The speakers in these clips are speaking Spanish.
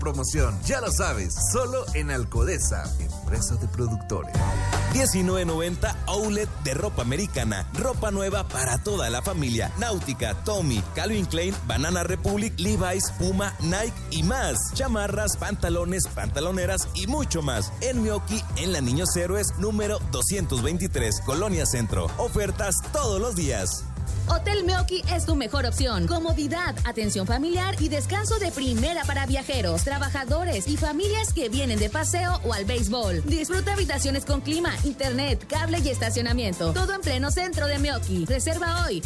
promoción. Ya lo sabes, solo en Alcodesa, empresa de productores. $19.90 Outlet de ropa americana. Ropa nueva para toda la familia. Náutica, Tommy, Calvin Klein, Banana Republic, Levi's, Puma, Nike y más. Chamarras, pantalones, pantaloneras y mucho más. En Meoqui, en la Niños Héroes, número 223, Colonia Centro. Ofertas todos los días. Hotel Meoqui es tu mejor opción. Comodidad, atención familiar y descanso de primera para viajeros, trabajadores y familias que vienen de paseo o al béisbol. Disfruta habitaciones con clima, internet, cable y estacionamiento. Todo en pleno centro de Meoqui. Reserva hoy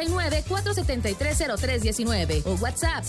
639-473-0319 o WhatsApp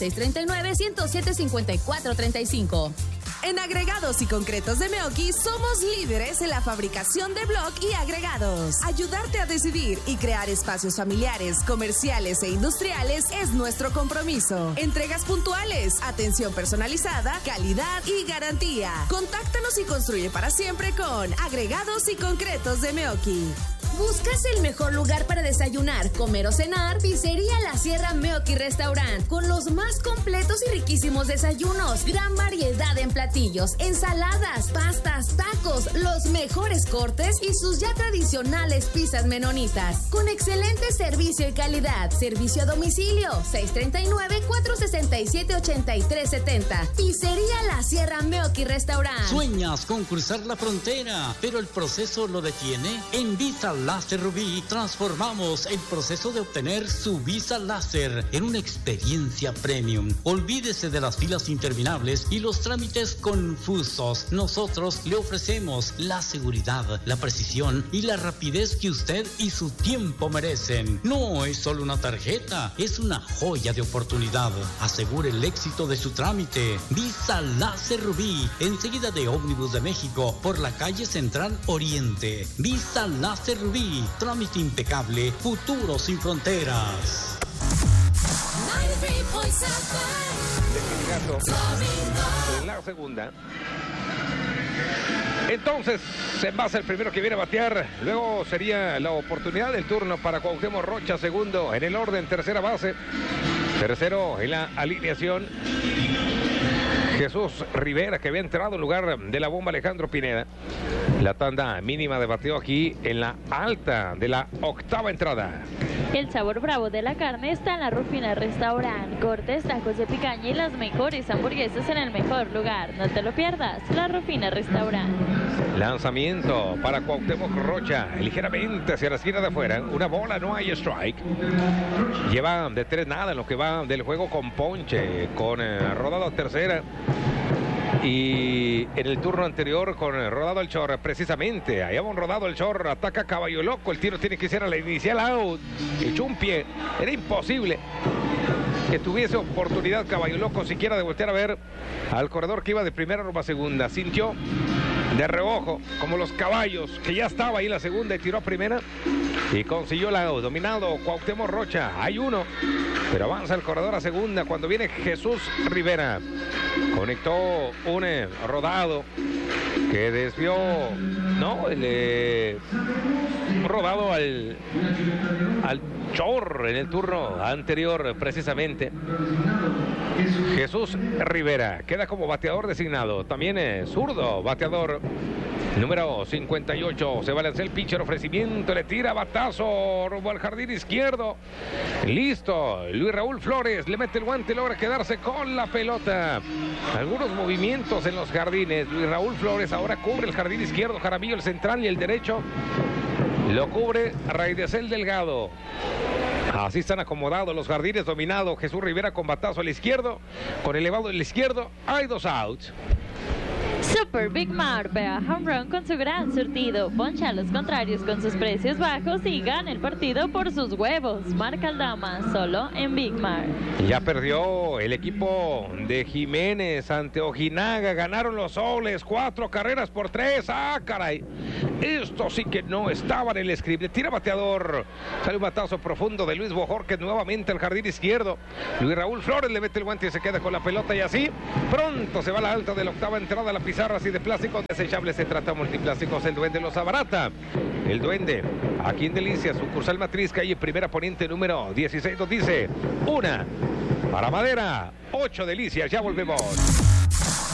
639-107-5435. En Agregados y Concretos de Meoqui somos líderes en la fabricación de bloc y agregados. Ayudarte a decidir y crear espacios familiares, comerciales e industriales es nuestro compromiso. Entregas puntuales, atención personalizada, calidad y garantía. Contáctanos y construye para siempre con Agregados y Concretos de Meoqui. ¿Buscas el mejor lugar para desayunar, comer o cenar? Pizzería La Sierra Meoqui Restaurant, con los más completos y riquísimos desayunos, gran variedad en platillos, ensaladas, pastas, tacos, los mejores cortes y sus ya tradicionales pizzas menonitas, con excelente servicio y calidad. Servicio a domicilio, 639-467-8370. Pizzería La Sierra Meoqui Restaurant. ¿Sueñas con cruzar la frontera, pero el proceso lo detiene? En Visa Láser Rubí transformamos el proceso de obtener su visa láser en una experiencia premium. Olvídese de las filas interminables y los trámites confusos. Nosotros le ofrecemos la seguridad, la precisión y la rapidez que usted y su tiempo merecen. No es solo una tarjeta, es una joya de oportunidad. Asegure el éxito de su trámite. Visa Láser Rubí, enseguida de Ómnibus de México, por la calle Central Oriente. Visa Láser Rubí, trámite impecable, futuro sin fronteras. 93.7 en la segunda. Entonces, se envasa el primero que viene a batear. Luego sería la oportunidad del turno para Cuauhtémoc Rocha, segundo en el orden, tercera base. Tercero en la alineación, Jesús Rivera, que había entrado en lugar de la bomba Alejandro Pineda. La tanda mínima de bateo aquí en la alta de la octava entrada. El sabor bravo de la carne está en La Rufina Restaurant. Cortes, tacos de picaña y las mejores hamburguesas en el mejor lugar. No te lo pierdas, La Rufina Restaurant. Lanzamiento para Cuauhtémoc Rocha, ligeramente hacia la esquina de afuera. Una bola, no hay strike. Lleva de 3-0 en lo que va del juego con ponche, con rodado a tercera. Y en el turno anterior con rodado al short, precisamente, allá va un rodado al short, ataca Caballo Loco, el tiro tiene que ser a la inicial out, echó un pie, era imposible que tuviese oportunidad Caballo Loco siquiera de voltear a ver al corredor que iba de primera rumbo a segunda. Sintió de reojo, como los caballos, que ya estaba ahí la segunda y tiró a primera y consiguió el out. Dominado Cuauhtémoc Rocha, hay uno, pero avanza el corredor a segunda cuando viene Jesús Rivera. Conectó un rodado que desvió, rodado al short en el turno anterior precisamente. Jesús Rivera queda como bateador designado. También es zurdo bateador. Número 58, se balancea el pitcher, ofrecimiento, le tira batazo rumbo al jardín izquierdo. Listo, Luis Raúl Flores le mete el guante, logra quedarse con la pelota. Algunos movimientos en los jardines. Luis Raúl Flores ahora cubre el jardín izquierdo, Jaramillo el central y el derecho lo cubre Raidesel Delgado. Así están acomodados los jardines, dominado Jesús Rivera con batazo al izquierdo, con elevado al izquierdo, hay 2 outs. Super Big Mar, vea home run con su gran surtido, poncha a los contrarios con sus precios bajos y gana el partido por sus huevos. Marca Aldama, solo en Big Mar. Ya perdió el equipo de Jiménez ante Ojinaga, ganaron los Soles, 4 carreras por 3, ¡ah, caray! Esto sí que no estaba en el script. Tira bateador, sale un batazo profundo de Luis Bojorquez nuevamente al jardín izquierdo. Luis Raúl Flores le mete el guante y se queda con la pelota y así pronto se va a la alta de la octava entrada. La pizarra así de plásticos desechables, se trata de Multiplásticos, el Duende los abarata. El Duende, aquí en Delicia, sucursal Matriz, calle Primera Poniente número 16, nos dice 1 para Madera, 8 Delicias, ya volvemos.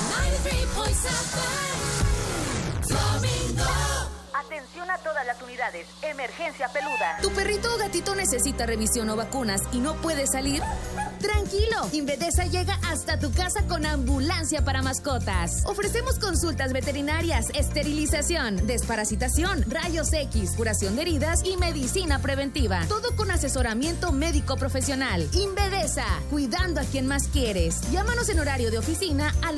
Atención a todas las unidades. Emergencia peluda. ¿Tu perrito o gatito necesita revisión o vacunas y no puede salir? Tranquilo, Invedesa llega hasta tu casa con ambulancia para mascotas. Ofrecemos consultas veterinarias, esterilización, desparasitación, rayos X, curación de heridas y medicina preventiva. Todo con asesoramiento médico profesional. Invedesa, cuidando a quien más quieres. Llámanos en horario de oficina al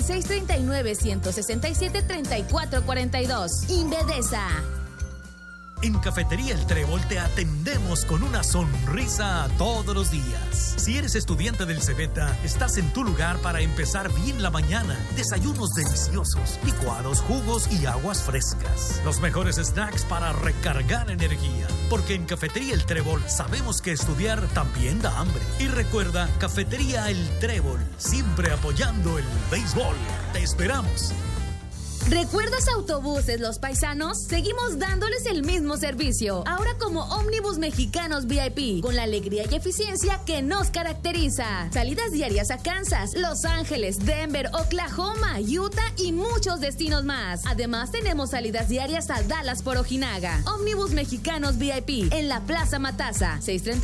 639-167-3442. Invedesa. En Cafetería El Trébol te atendemos con una sonrisa todos los días. Si eres estudiante del Cebeta, estás en tu lugar para empezar bien la mañana. Desayunos deliciosos, licuados, jugos y aguas frescas. Los mejores snacks para recargar energía. Porque en Cafetería El Trébol sabemos que estudiar también da hambre. Y recuerda, Cafetería El Trébol, siempre apoyando el béisbol. Te esperamos. ¿Recuerdas Autobuses Los Paisanos? Seguimos dándoles el mismo servicio, ahora como Ómnibus Mexicanos VIP, con la alegría y eficiencia que nos caracteriza. Salidas diarias a Kansas, Los Ángeles, Denver, Oklahoma, Utah y muchos destinos más. Además tenemos salidas diarias a Dallas por Ojinaga. Ómnibus Mexicanos VIP, en la Plaza Matasa,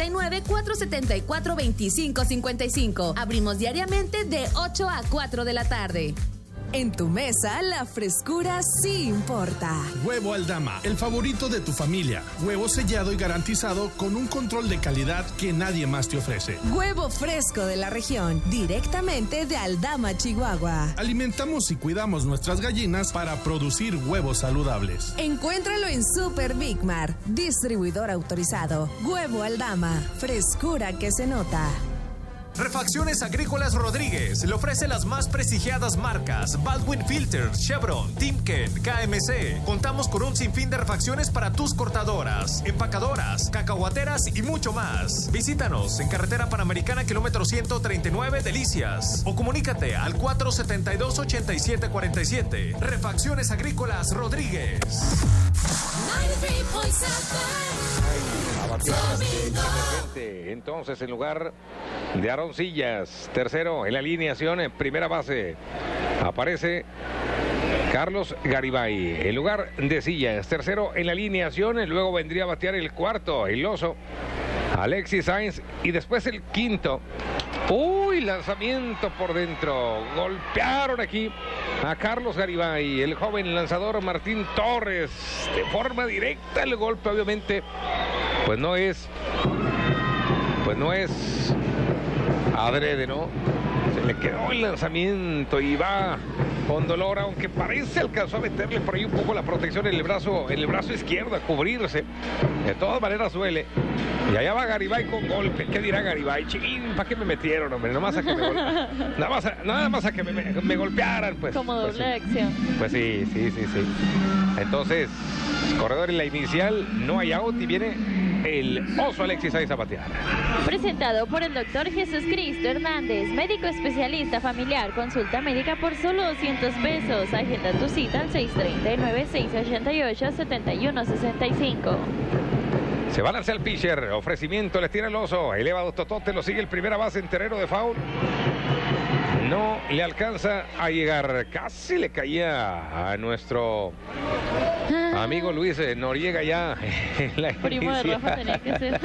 639-474-2555. Abrimos diariamente de 8 a 4 de la tarde. En tu mesa, la frescura sí importa. Huevo Aldama, el favorito de tu familia. Huevo sellado y garantizado con un control de calidad que nadie más te ofrece. Huevo fresco de la región, directamente de Aldama, Chihuahua. Alimentamos y cuidamos nuestras gallinas para producir huevos saludables. Encuéntralo en Super Big Mar, distribuidor autorizado. Huevo Aldama, frescura que se nota. Refacciones Agrícolas Rodríguez le ofrece las más prestigiadas marcas Baldwin Filters, Chevron, Timken, KMC. Contamos con un sinfín de refacciones para tus cortadoras, empacadoras, cacahuateras y mucho más. Visítanos en Carretera Panamericana, kilómetro 139, Delicias. O comunícate al 472-8747. Refacciones Agrícolas Rodríguez. Entonces, en lugar de Aaron Sillas, tercero en la alineación, en primera base, aparece Carlos Garibay. En lugar de Sillas, tercero en la alineación, luego vendría a batear el cuarto, el oso, Alexis Sainz, y después el quinto. Uy, lanzamiento por dentro. Golpearon aquí a Carlos Garibay, el joven lanzador Martín Torres. De forma directa el golpe, obviamente, pues no es adrede, ¿no? Se le quedó el lanzamiento y va con dolor, aunque parece alcanzó a meterle por ahí un poco la protección en el brazo izquierdo, a cubrirse. De todas maneras duele. Y allá va Garibay con golpe. ¿Qué dirá Garibay? Chilín, ¿para qué me metieron, hombre? Nada más a que me golpearan, pues. Como doble acción. Pues sí. Entonces, corredor en la inicial, no hay out y viene el oso Alexis Sainz a batear. Presentado por el doctor Jesús Cristo Hernández, médico especialista familiar, consulta médica por solo 200 pesos. Agenda tu cita al 639-688-7165. Se va a lanzar el pitcher, ofrecimiento, le tira el oso, elevado totote, lo sigue el primera base en terreno de foul. No le alcanza a llegar, casi le caía a nuestro amigo Luis Noriega ya en la primo de Rafa tenía que ser.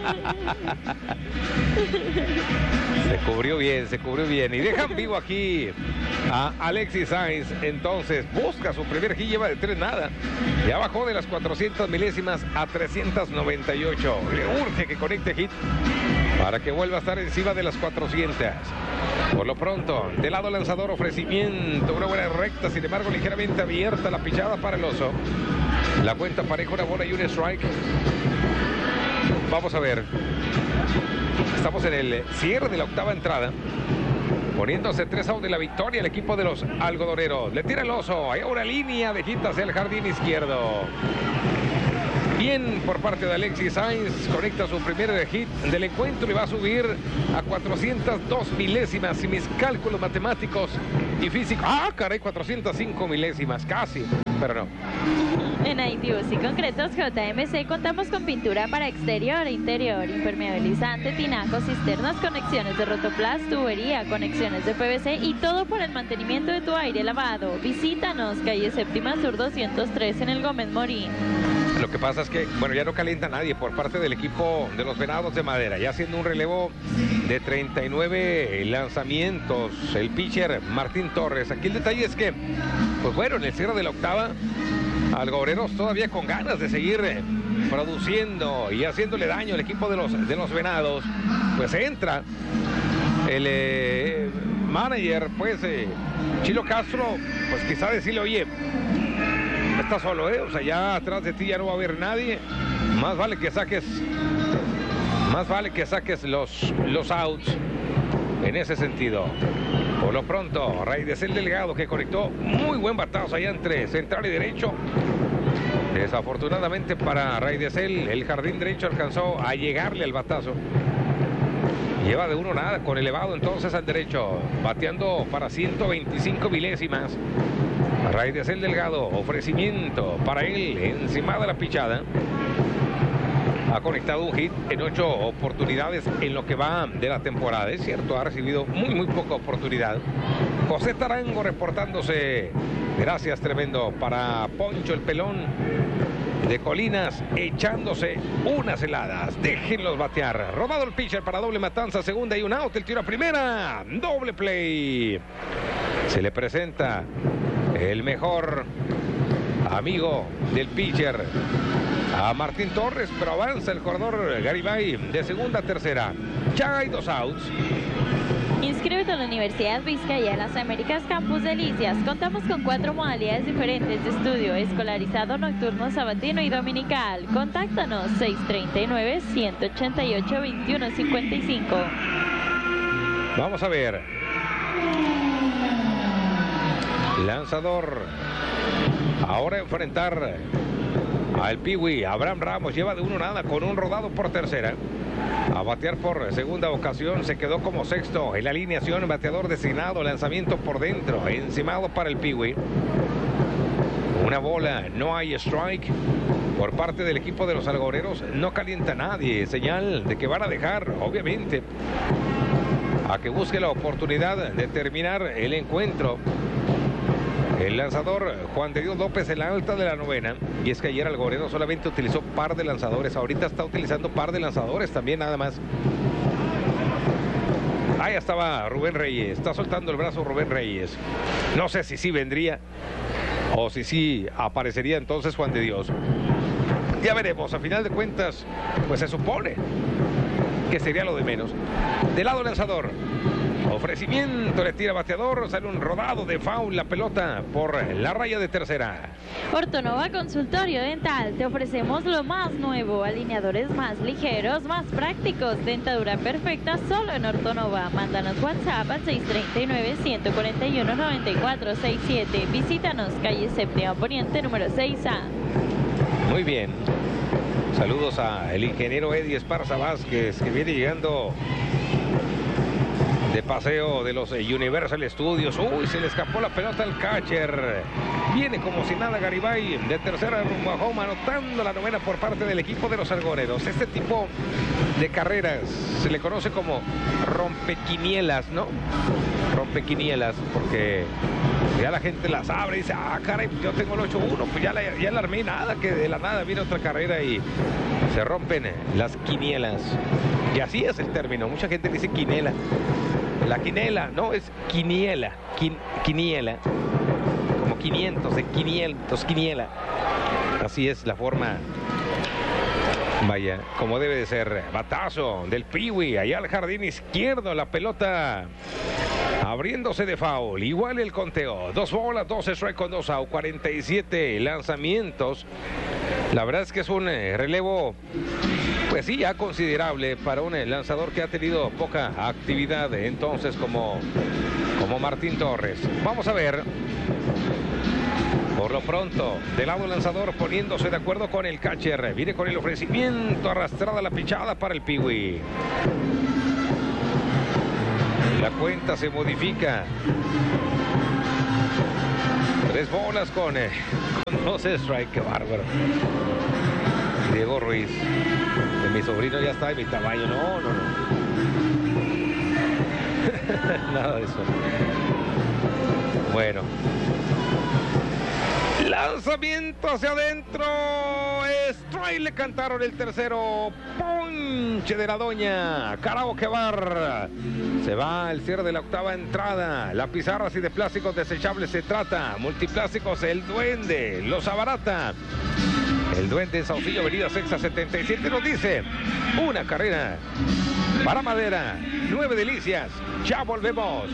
Se cubrió bien y dejan vivo aquí a Alexis Sainz. Entonces busca su primer hit, lleva de 3 nada, ya bajó de las 400 milésimas a 398. Le urge que conecte hit para que vuelva a estar encima de las 400. Por lo pronto, del lado lanzador, ofrecimiento, una buena recta, sin embargo ligeramente abierta la pichada para el oso. La cuenta pareja, una bola y un strike. Vamos a ver. Estamos en el cierre de la octava entrada, poniéndose 3 out de la victoria el equipo de los algodoneros. Le tira el oso, hay una línea de hit hacia el jardín izquierdo. Bien por parte de Alexis Sainz, conecta su primer hit del encuentro y va a subir a 402 milésimas. Y mis cálculos matemáticos y físicos, caray, 405 milésimas, casi, pero no. En Aditivos y Concretos JMC contamos con pintura para exterior e interior, impermeabilizante, tinaco, cisternas, conexiones de Rotoplas, tubería, conexiones de PVC y todo por el mantenimiento de tu aire lavado. Visítanos, calle Séptima Sur 203 en el Gómez Morín. Lo que pasa es que, bueno, ya no calienta nadie por parte del equipo de los Venados de Madera. Ya haciendo un relevo de 39 lanzamientos, el pitcher Martín Torres. Aquí el detalle es que, pues bueno, en el cierre de la octava, Algodoneros todavía con ganas de seguir produciendo y haciéndole daño al equipo de los Venados. Pues entra el manager, pues, Chilo Castro, pues quizá decirle, oye, estás solo, o sea, ya atrás de ti ya no va a haber nadie. Más vale que saques los outs en ese sentido. Por lo pronto, Raidesel Delgado, que conectó muy buen batazo allá entre central y derecho. Desafortunadamente para Raidesel, el jardín derecho alcanzó a llegarle al batazo. Lleva de 1-0 con elevado entonces al derecho, bateando para 125 milésimas. Raidesel Delgado, ofrecimiento para él encima de la pichada. Ha conectado un hit en 8 oportunidades en lo que va de la temporada. Es cierto, ha recibido muy poca oportunidad. José Tarango reportándose. Gracias, tremendo para Poncho el Pelón de Colinas, echándose unas heladas. Déjenlos batear. Rodado el pitcher para doble matanza, segunda y un out. El tiro a primera. Doble play. Se le presenta el mejor amigo del pitcher a Martín Torres, pero avanza el corredor Garibay de segunda a tercera. Ya hay 2 outs. Inscríbete a la Universidad Vizcaya Las Américas Campus Delicias. Contamos con 4 modalidades diferentes de estudio: escolarizado, nocturno, sabatino y dominical. Contáctanos 639-188-2155. Vamos a ver. Lanzador. Ahora enfrentar al Piwi. Abraham Ramos lleva de 1-0 con un rodado por tercera. A batear por segunda ocasión, se quedó como sexto en la alineación, bateador designado, lanzamiento por dentro, encimado para el Piwi. Una bola, no hay strike por parte del equipo de los Algodoneros. No calienta nadie, señal de que van a dejar, obviamente, a que busque la oportunidad de terminar el encuentro el lanzador Juan de Dios López en la alta de la novena. Y es que ayer Algodoneros solamente utilizó par de lanzadores. Ahorita está utilizando par de lanzadores también, nada más. Ahí estaba Rubén Reyes. Está soltando el brazo Rubén Reyes. No sé si sí vendría o si sí aparecería entonces Juan de Dios. Ya veremos. A final de cuentas, pues se supone que sería lo de menos. Del lado lanzador, ofrecimiento, le tira bateador, sale un rodado de foul, la pelota por la raya de tercera. Ortonova Consultorio Dental, te ofrecemos lo más nuevo, alineadores más ligeros, más prácticos, dentadura perfecta solo en Ortonova. Mándanos WhatsApp al 639-141-9467. Visítanos, calle Séptima Poniente, número 6A. Muy bien. Saludos a el ingeniero Eddie Esparza Vázquez, que viene llegando de paseo de los Universal Studios. Uy, se le escapó la pelota al catcher. Viene como si nada Garibay de tercera rumbo a home, anotando la novena por parte del equipo de los Algodoneros. Este tipo de carreras se le conoce como rompequinielas, ¿no? Rompequinielas, porque ya la gente las abre y dice, ah, caray, yo tengo el 8-1, pues ya la armé, nada, que de la nada viene otra carrera y se rompen las quinielas. Y así es el término. Mucha gente dice quinela. La quinela, no, es quiniela. Quiniela. Como 500, de 500, quiniela. Así es la forma. Vaya, como debe de ser. Batazo del Piwi, allá al jardín izquierdo, la pelota abriéndose de foul. Igual el conteo, 2 bolas, 2 strike con 2 out, 47 lanzamientos. La verdad es que es un relevo, pues sí, ya considerable para un lanzador que ha tenido poca actividad entonces como Martín Torres. Vamos a ver. Por lo pronto, del lado lanzador poniéndose de acuerdo con el catcher. Viene con el ofrecimiento, arrastrada la pichada para el Piwi. La cuenta se modifica. 3 bolas con 2 strikes. Qué bárbaro. Diego Ruiz. De mi sobrino ya está de mi tamaño. No. Nada de eso. Bueno. La Lanzamiento hacia adentro. Strike, le cantaron el tercero. Ponche de la doña. Karaoke Bar. Se va el cierre de la octava entrada. La pizarra así de plásticos desechables se trata. Multiplásticos, el Duende los abarata. El Duende en Saucillo, avenida Sexta 77, nos dice: una carrera para Madera, 9 delicias. Ya volvemos.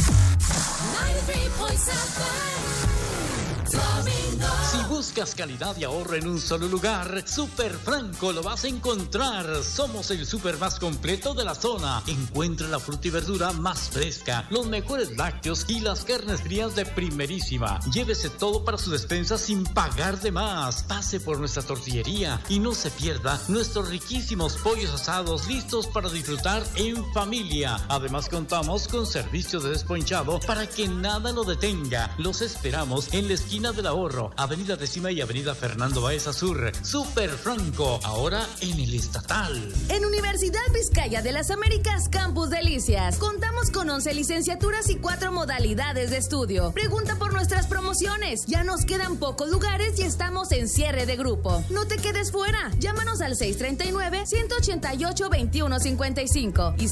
Si buscas calidad y ahorro en un solo lugar, Super Franco lo vas a encontrar. Somos el super más completo de la zona. Encuentra la fruta y verdura más fresca, los mejores lácteos y las carnes frías de primerísima. Llévese todo para su despensa sin pagar de más. Pase por nuestra tortillería y no se pierda nuestros riquísimos pollos asados listos para disfrutar en familia. Además contamos con servicio de desponchado para que nada lo detenga. Los esperamos en la esquina del Ahorro, Avenida Décima y Avenida Fernando Baeza Sur. Super Franco, ahora en el Estatal. En Universidad Vizcaya de las Américas, Campus Delicias, contamos con 11 licenciaturas y 4 modalidades de estudio. Pregunta por nuestras promociones. Ya nos quedan pocos lugares y estamos en cierre de grupo. No te quedes fuera. Llámanos al 639-188-2155 y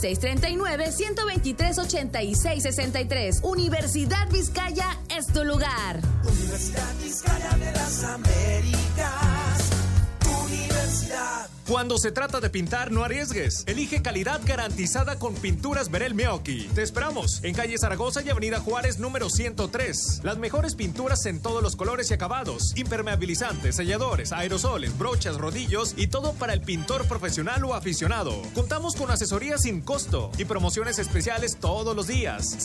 639-123-8663. Universidad Vizcaya es tu lugar. Universidad Vizcaya de las Américas. Universidad. Cuando se trata de pintar, no arriesgues. Elige calidad garantizada con Pinturas Verel Meoqui. Te esperamos en calle Zaragoza y avenida Juárez número 103. Las mejores pinturas en todos los colores y acabados. Impermeabilizantes, selladores, aerosoles, brochas, rodillos y todo para el pintor profesional o aficionado. Contamos con asesoría sin costo y promociones especiales todos los días.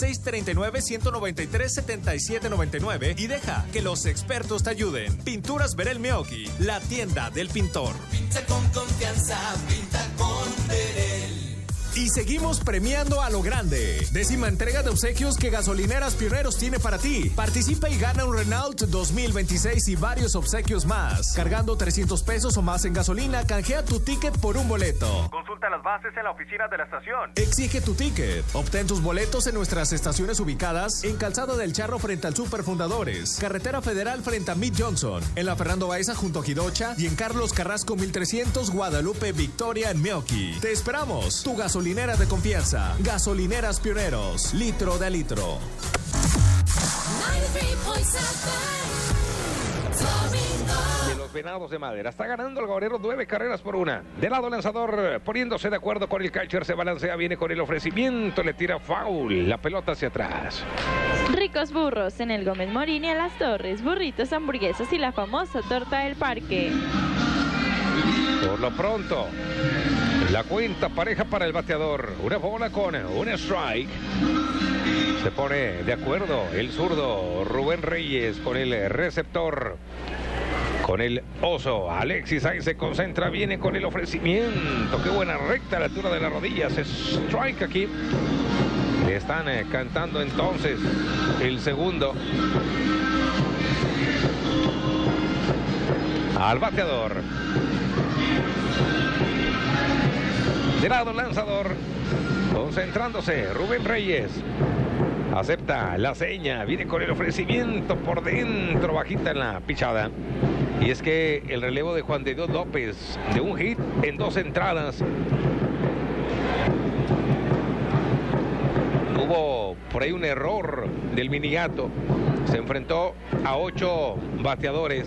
639-193-7799 y deja que los expertos te ayuden. Pinturas Verel Meoqui, la tienda del pintor. Pinta con confianza, pinta con Verel. Y seguimos premiando a lo grande. 10ª entrega de obsequios que Gasolineras Pioneros tiene para ti. Participa y gana un Renault 2026 y varios obsequios más. Cargando 300 pesos o más en gasolina, canjea tu ticket por un boleto. Consulta las bases en la oficina de la estación. Exige tu ticket. Obtén tus boletos en nuestras estaciones ubicadas en Calzada del Charro frente al Super Fundadores, Carretera Federal frente a Mid Johnson, en la Fernando Baeza junto a Jidocha y en Carlos Carrasco 1300 Guadalupe Victoria en Meoqui. Te esperamos. Tu gasolinera de confianza. Gasolineras Pioneros. Litro de litro. De los Venados de Madera. Está ganando el Gaborero 9 carreras por 1. De lado lanzador, poniéndose de acuerdo con el catcher, se balancea, viene con el ofrecimiento, le tira foul, la pelota hacia atrás. Ricos burros en el Gómez Morín y a Las Torres, burritos, hamburguesas y la famosa torta del parque. Por lo pronto, la cuenta pareja para el bateador. Una bola con un strike. Se pone de acuerdo el zurdo Rubén Reyes con el receptor, con el oso. Alexis ahí se concentra, viene con el ofrecimiento. Qué buena recta a la altura de las rodillas. Strike aquí. Le están cantando entonces el segundo al bateador. De lado lanzador, concentrándose Rubén Reyes. Acepta la seña, viene con el ofrecimiento por dentro, bajita en la pichada. Y es que el relevo de Juan de Dios López, de un hit en 2 entradas. Hubo por ahí un error del Minigato. Se enfrentó a 8 bateadores.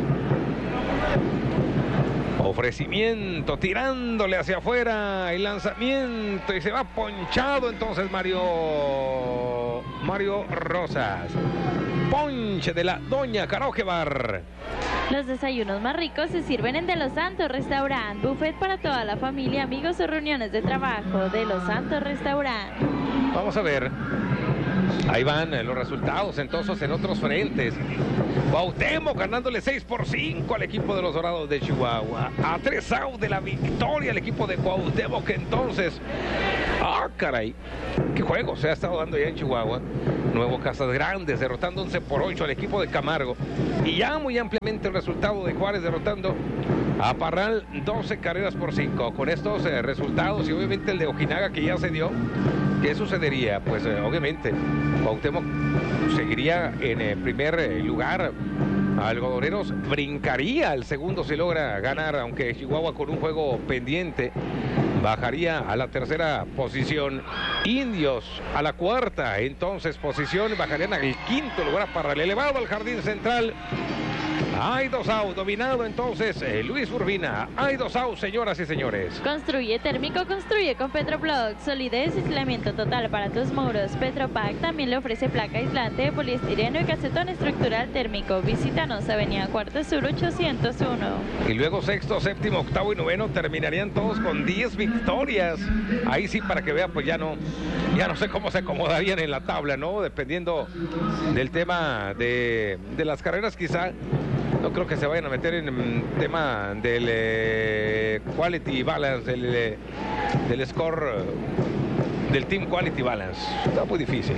Ofrecimiento, tirándole hacia afuera, el lanzamiento y se va ponchado entonces Mario Rosas. Ponche de la doña Karaoke Bar. Los desayunos más ricos se sirven en De Los Santos Restaurant. Buffet para toda la familia, amigos o reuniones de trabajo. De Los Santos Restaurant. Vamos a ver. Ahí van los resultados entonces en otros frentes. Cuauhtémoc ganándole 6-5 al equipo de los Dorados de Chihuahua. A 3 outs de la victoria el equipo de Cuauhtémoc entonces. ¡Ah, caray! ¡Qué juego se ha estado dando ya en Chihuahua! Nuevo Casas Grandes derrotando 11-8 al equipo de Camargo. Y ya muy ampliamente el resultado de Juárez derrotando a Parral 12-5. Con estos resultados y obviamente el de Ojinaga que ya se dio, ¿qué sucedería? Pues obviamente Cuauhtémoc seguiría en primer lugar Algodoneros brincaría al segundo si logra ganar, aunque Chihuahua con un juego pendiente bajaría a la tercera posición. Indios a la cuarta, entonces posición, bajarían al quinto lugar para el elevado al jardín central. Hay 2 out, dominado entonces Luis Urbina. Hay 2 out, señoras y señores. Construye térmico, construye con Petroblock. Solidez y aislamiento total para tus muros. Petropac también le ofrece placa aislante de poliestireno y casetón estructural térmico. Visítanos, Avenida Cuarta Sur 801. Y luego sexto, séptimo, octavo y noveno terminarían todos con 10 victorias. Ahí sí, para que vean, pues ya no sé cómo se acomodarían en la tabla, ¿no? Dependiendo del tema de las carreras, quizá. No creo que se vayan a meter en tema del quality balance, del score, del team quality balance. Está muy difícil.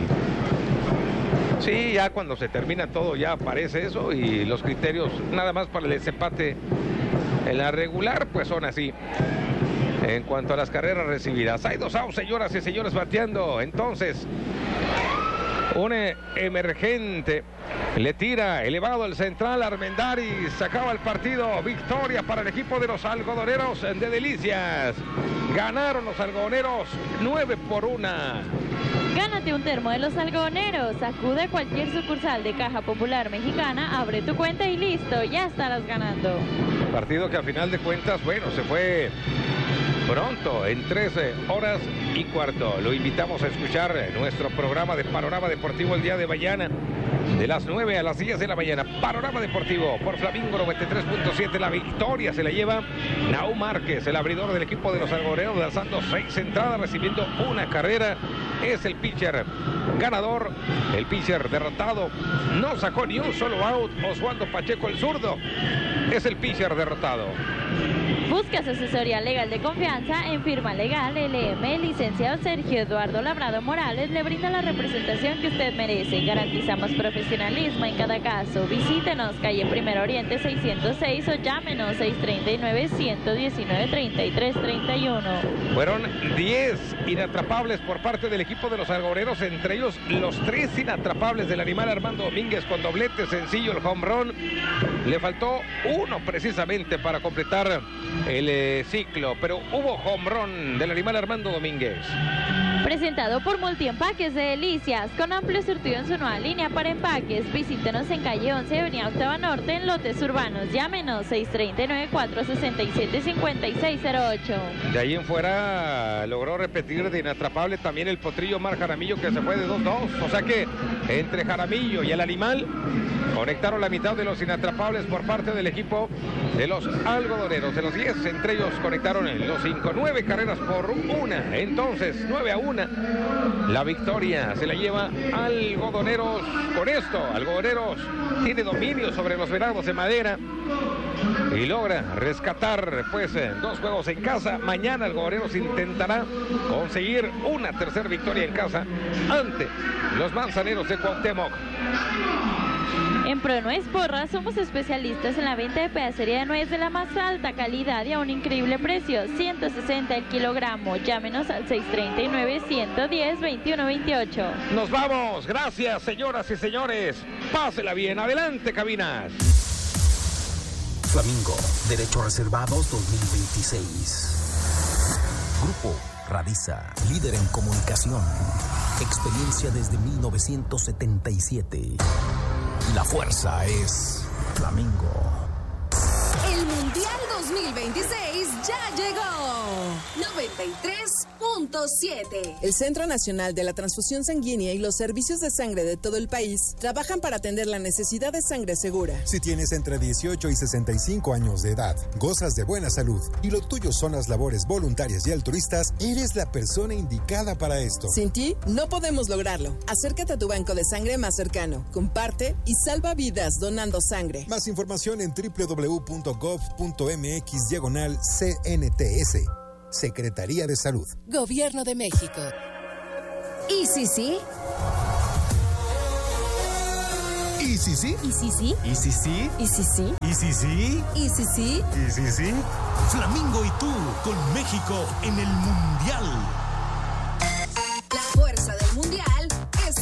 Sí, ya cuando se termina todo ya aparece eso y los criterios nada más para el desempate en la regular pues son así. En cuanto a las carreras recibidas, hay 2 outs, señoras y señores, bateando. Entonces, un emergente le tira elevado el central. Armendáriz sacaba el partido. Victoria para el equipo de los algodoneros de Delicias. Ganaron los algodoneros 9-1. Gánate un termo de los algodoneros. Acude a cualquier sucursal de Caja Popular Mexicana, abre tu cuenta y listo, ya estarás ganando. Partido que a final de cuentas, bueno, se fue pronto, en 13:15. Lo invitamos a escuchar nuestro programa de Panorama Deportivo el día de mañana, de las 9 a las 10 de la mañana. Panorama Deportivo por Flamingo 93.7. La victoria se la lleva Nau Márquez, el abridor del equipo de los algodoneros, lanzando 6 entradas, recibiendo una carrera. Es el pitcher ganador, el pitcher derrotado. No sacó ni un solo out. Oswaldo Pacheco, el zurdo, es el pitcher derrotado. Buscas asesoría legal de confianza en Firma Legal LM. Licenciado Sergio Eduardo Labrado Morales le brinda la representación que usted merece. Garantizamos profesionalismo en cada caso. Visítenos, calle Primero Oriente 606 o llámenos 639-119-3331. Fueron 10 inatrapables por parte del equipo de los algodoneros, entre ellos los 3 inatrapables del animal Armando Domínguez con doblete sencillo, el home run. Le faltó uno precisamente para completar el ciclo, pero hubo home run del animal Armando Domínguez. Presentado por Multiempaques de Delicias, con amplio surtido en su nueva línea para empaques. Visítenos en calle 11, avenida Octava Norte, en lotes urbanos. Llámenos 639-467-5608. De ahí en fuera logró repetir de inatrapable también el potrillo Mar Jaramillo, que se fue de 2-2. O sea que entre Jaramillo y el animal conectaron la mitad de los inatrapables por parte del equipo de los algodoneros. De los 10, entre ellos conectaron los 5, 9 carreras por una. Entonces, 9-1. La victoria se la lleva Algodoneros. Con esto, Algodoneros tiene dominio sobre los Venados de Madera y logra rescatar pues 2 juegos en casa. Mañana Algodoneros intentará conseguir una tercera victoria en casa ante los Manzaneros de Cuauhtémoc. En Pronuez Porras somos especialistas en la venta de pedacería de nuez de la más alta calidad y a un increíble precio, 160 el kilogramo. Llámenos al 639-110-2128. Nos vamos, gracias señoras y señores. Pásela bien, adelante cabinas. Flamingo, Derechos Reservados 2026. Grupo Radisa, líder en comunicación. Experiencia desde 1977. La fuerza es Flamingo. El Mundial 2026 ya llegó. 93.7. El Centro Nacional de la Transfusión Sanguínea y los servicios de sangre de todo el país trabajan para atender la necesidad de sangre segura. Si tienes entre 18 y 65 años de edad, gozas de buena salud y lo tuyo son las labores voluntarias y altruistas, eres la persona indicada para esto. Sin ti, no podemos lograrlo. Acércate a tu banco de sangre más cercano, comparte y salva vidas donando sangre. Más información en www.gov.mx/CNTS. Secretaría de Salud. Gobierno de México. ¿Y si sí? ¿Y si sí? ¿Y si sí? ¿Y si sí? ¿Y si sí? ¿Y si sí? ¿Y si sí? ¿Y si sí? Flamingo y tú con México en el Mundial. La fuerza del Mundial